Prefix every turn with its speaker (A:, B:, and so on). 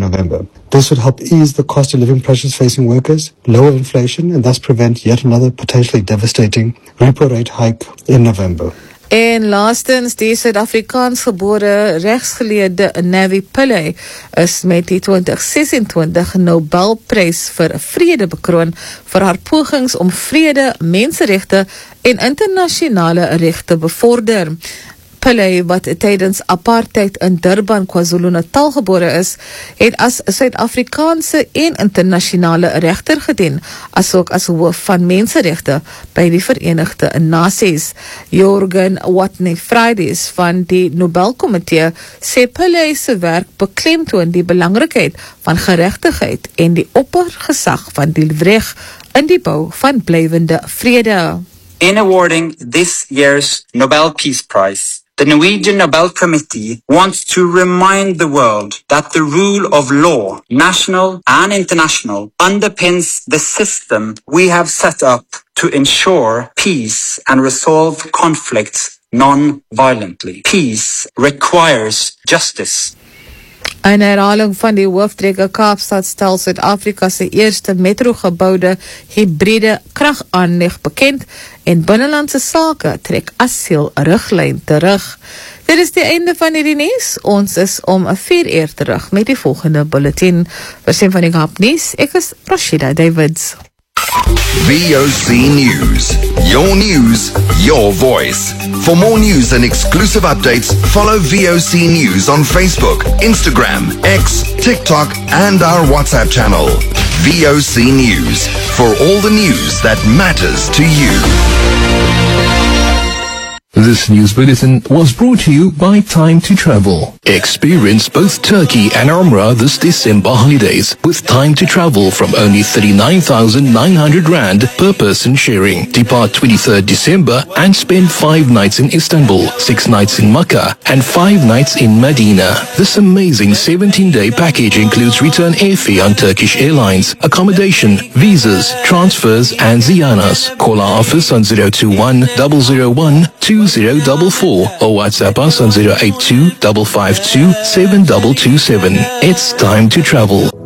A: November. This would help ease the cost of living pressures facing workers, lower inflation, and thus prevent yet another potentially devastating repo rate hike in November.
B: En laastens, die Suid-Afrikaans gebore rechtsgeleerde Navi Pillay is met die 2026 Nobelprys vir vrede bekroon vir haar pogings om vrede, menseregte en internasionale reg te bevorder. Pillay, wat tydens apartheid in Durban, KwaZulu-Natal gebore is, het as Suid-Afrikaanse en internasionale regter gedien, asook as hoof van menseregte by die Verenigde Nasies. Jorgen Watney Fridays van die Nobelkomitee sê Pillay se werk beklemtoon die belangrikheid van geregtigheid en die oppergesag van die reg in die bou van blywende vrede.
C: In awarding this year's Nobel Peace Prize, the Norwegian Nobel Committee wants to remind the world that the rule of law, national and international, underpins the system we have set up to ensure peace and resolve conflicts non-violently. Peace requires justice.
B: Een herhaling van die hooftrekker Kaapstad stel Suid-Afrika se eerste metrogebouwde hybride kragaanleg bekend en binnelandse sake trek asielriglyn terug. Dit is die einde van hierdie nuus. Ons is om 4 uur terug met die volgende bulletin. Versien van die Kaap nuus, ek is Rashida Davids.
D: VOC News. Your news, your voice. For more news and exclusive updates, follow VOC News on Facebook, Instagram, X, TikTok, and our WhatsApp channel. VOC News. For all the news that matters to you.
E: This news bulletin was brought to you by Time to Travel. Experience both Turkey and Umrah this December holidays with Time to Travel from only 39,900 Rand per person sharing. Depart 23rd December and spend 5 nights in Istanbul, 6 nights in Makkah, and 5 nights in Medina. This amazing 17-day package includes return airfare on Turkish Airlines, accommodation, visas, transfers, and ziyaras. Call our office on 021 001 2044 or WhatsApp us on 082 552 7227. It's time to travel.